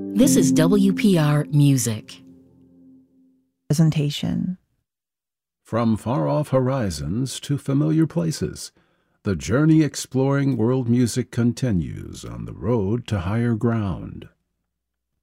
This is WPR Music. Presentation. From far-off horizons to familiar places, the journey exploring world music continues on the road to higher ground.